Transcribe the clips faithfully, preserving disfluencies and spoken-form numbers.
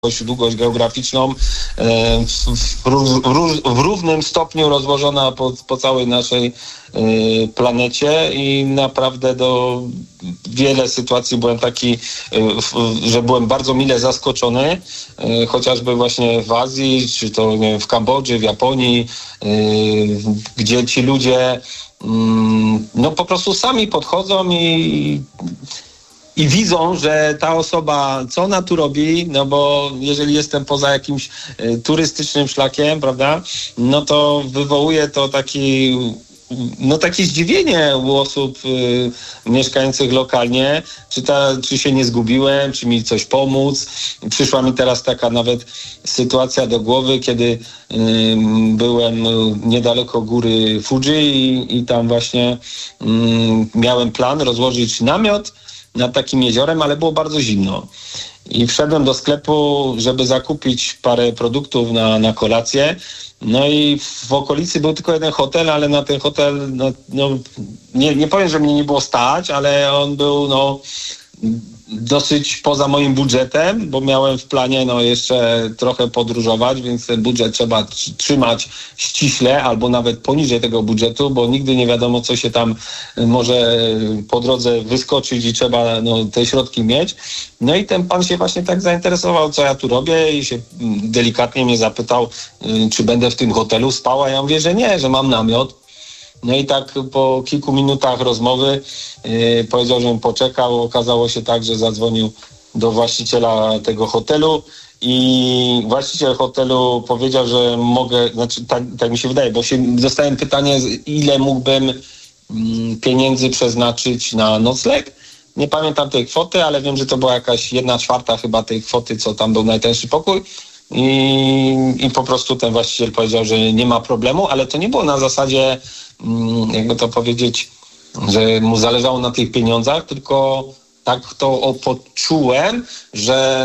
długość geograficzną w, w, w, w równym stopniu rozłożona po, po całej naszej planecie i naprawdę do wiele sytuacji byłem taki, że byłem bardzo mile zaskoczony, chociażby właśnie w Azji, czy to nie wiem, w Kambodży, w Japonii, gdzie ci ludzie no po prostu sami podchodzą i I widzą, że ta osoba, co ona tu robi, no bo jeżeli jestem poza jakimś y, turystycznym szlakiem, prawda, no to wywołuje to taki, no takie zdziwienie u osób y, mieszkających lokalnie, czy, ta, czy się nie zgubiłem, czy mi coś pomóc. Przyszła mi teraz taka nawet sytuacja do głowy, kiedy y, byłem niedaleko góry Fuji i, i tam właśnie y, miałem plan rozłożyć namiot nad takim jeziorem, ale było bardzo zimno. I wszedłem do sklepu, żeby zakupić parę produktów na, na kolację. No i w okolicy był tylko jeden hotel, ale na ten hotel, no, no nie, nie powiem, że mnie nie było stać, ale on był no dosyć poza moim budżetem, bo miałem w planie no jeszcze trochę podróżować, więc ten budżet trzeba trzymać ściśle albo nawet poniżej tego budżetu, bo nigdy nie wiadomo, co się tam może po drodze wyskoczyć i trzeba no, te środki mieć. No i ten pan się właśnie tak zainteresował, co ja tu robię i się delikatnie mnie zapytał, czy będę w tym hotelu spał, a ja mówię, że nie, że mam namiot. No i tak po kilku minutach rozmowy yy, powiedział, żebym poczekał. Okazało się tak, że zadzwonił do właściciela tego hotelu i właściciel hotelu powiedział, że mogę, znaczy tak, tak mi się wydaje, bo się dostałem pytanie, ile mógłbym mm, pieniędzy przeznaczyć na nocleg. Nie pamiętam tej kwoty, ale wiem, że to była jakaś jedna czwarta chyba tej kwoty, co tam był najtańszy pokój. I, I po prostu ten właściciel powiedział, że nie ma problemu, ale to nie było na zasadzie, jakby to powiedzieć, że mu zależało na tych pieniądzach, tylko tak to poczułem, że,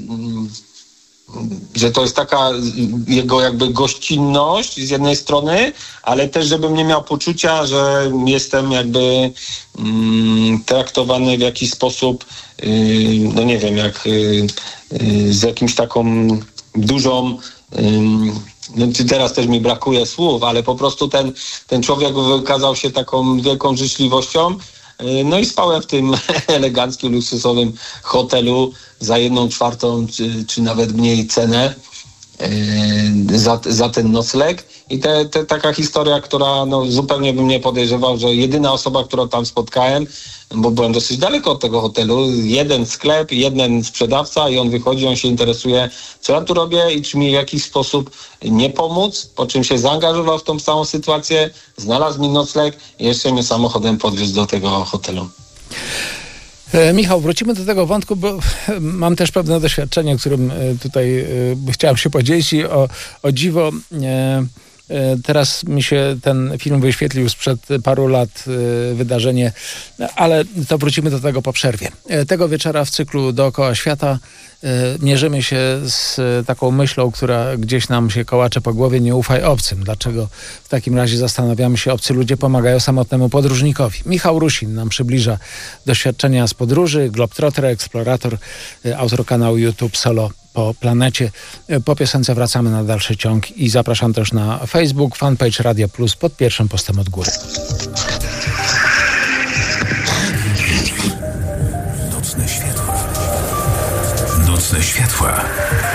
że to jest taka jego jakby gościnność z jednej strony, ale też żebym nie miał poczucia, że jestem jakby mm, traktowany w jakiś sposób, yy, no nie wiem, jak yy, yy, z jakimś taką dużą, no teraz też mi brakuje słów, ale po prostu ten, ten człowiek wykazał się taką wielką życzliwością. No i spałem w tym eleganckim, luksusowym hotelu za jedną czwartą, czy, czy nawet mniej cenę za, za ten nocleg. I te, te, taka historia, która no, zupełnie bym nie podejrzewał, że jedyna osoba, którą tam spotkałem, bo byłem dosyć daleko od tego hotelu, jeden sklep, jeden sprzedawca i on wychodzi, on się interesuje, co ja tu robię i czy mi w jakiś sposób nie pomóc, po czym się zaangażował w tą całą sytuację, znalazł mi nocleg i jeszcze mnie samochodem podwiózł do tego hotelu. Michał, wrócimy do tego wątku, bo mam też pewne doświadczenie, którym tutaj chciałem się podzielić i o, o dziwo teraz mi się ten film wyświetlił sprzed paru lat, wydarzenie, ale to wrócimy do tego po przerwie. Tego wieczora w cyklu Dookoła Świata mierzymy się z taką myślą, która gdzieś nam się kołacze po głowie: nie ufaj obcym. Dlaczego w takim razie zastanawiamy się, obcy ludzie pomagają samotnemu podróżnikowi? Michał Rusin nam przybliża doświadczenia z podróży, globetrotter, eksplorator, autor kanału YouTube Solo po planecie. Po piosence wracamy na dalszy ciąg i zapraszam też na Facebook, fanpage Radia Plus pod pierwszym postem od góry. Nocne światła. Nocne światła.